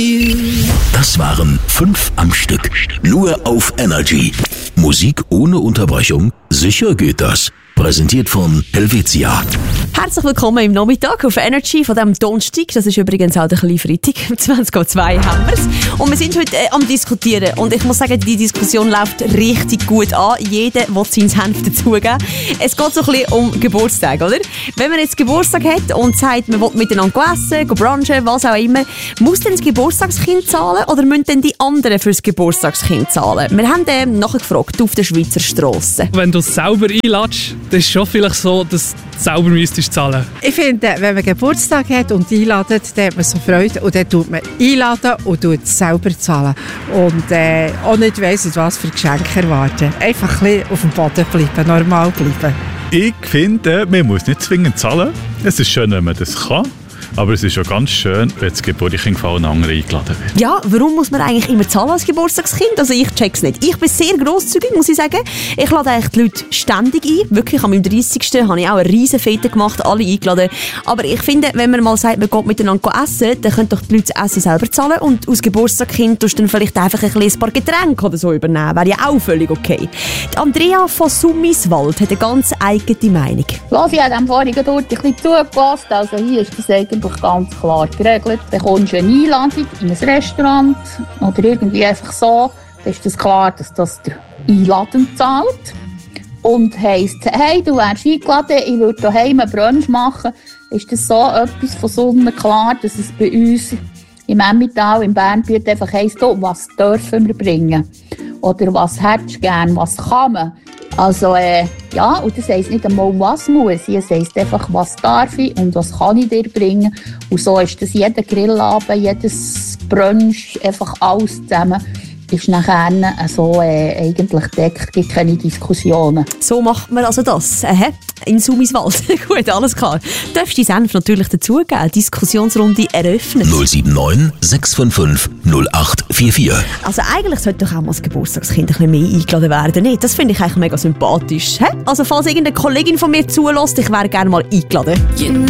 Das waren 5 am Stück. Nur auf Energy. Musik ohne Unterbrechung? Sicher geht das. Präsentiert von Helvetia. Herzlich willkommen im Nachmittag auf Energy von diesem Donnerstag. Das ist übrigens auch der kleine Freitag. 20.02 haben wir es. Und wir sind heute am Diskutieren. Und ich muss sagen, die Diskussion läuft richtig gut an. Jeder will sein Senf dazugeben. Es geht so ein bisschen um Geburtstag, oder? Wenn man jetzt Geburtstag hat und sagt, man will miteinander essen, brunchen, was auch immer, muss dann das Geburtstagskind zahlen oder müssen dann die anderen für das Geburtstagskind zahlen? Wir haben nachgefragt auf der Schweizer Strasse. Wenn du es selber einlädst, dann ist es schon vielleicht so, dass du selber müsstest zahlen. Ich finde, wenn man Geburtstag hat und einladet, dann hat man so Freude und dann tut man einladen und tut selber zahlen. Und auch nicht weiss, was für Geschenke erwarten. Einfach ein bisschen auf dem Boden bleiben, normal bleiben. Ich finde, man muss nicht zwingend zahlen. Es ist schön, wenn man das kann. Aber es ist schon ganz schön, wenn das Geburtstagskind von allen anderen eingeladen wird. Ja, warum muss man eigentlich immer zahlen als Geburtstagskind? Also ich check's nicht. Ich bin sehr grosszügig, muss ich sagen. Ich lade eigentlich die Leute ständig ein. Wirklich, an meinem 30. habe ich auch eine riesen Fete gemacht, alle eingeladen. Aber ich finde, wenn man mal sagt, man geht miteinander essen, dann können doch die Leute das Essen selber zahlen und als Geburtstagskind tust du dann vielleicht einfach ein paar Getränke oder so übernehmen. Wäre ja auch völlig okay. Die Andrea von Summiswald hat eine ganz eigene Meinung. Los, ich habe dem vorigen dort ein bisschen zugelassen. Also hier ist das eigentlich ganz klar geregelt. Dann bekommst du eine Einladung in ein Restaurant oder irgendwie einfach so. Dann ist das klar, dass das der Einladend zahlt. Und heisst, hey, du wärst eingeladen, ich würde daheim einen Brunch machen. Ist das so etwas von sonnenklar, dass es bei uns im Emmental, im Bernbiet einfach heisst, was dürfen wir bringen? Oder was hättest du gern, was kann man? Also, ja, und das heisst nicht einmal, was muss ich. Es heisst einfach, was darf ich und was kann ich dir bringen. Und so ist das jeder Grillabend, jedes Brunch, einfach alles zusammen. Ist nachher so eigentlich deckt, gibt keine Diskussionen. So macht man also das, in Summiswald. Gut, alles klar. Du darfst die Senf natürlich dazugeben. Diskussionsrunde eröffnet. 079 655 0844. Also eigentlich sollte doch auch mal das Geburtstagskind ein bisschen mehr eingeladen werden, nicht? Das finde ich eigentlich mega sympathisch. Also falls irgendeine Kollegin von mir zulässt, ich wäre gerne mal eingeladen.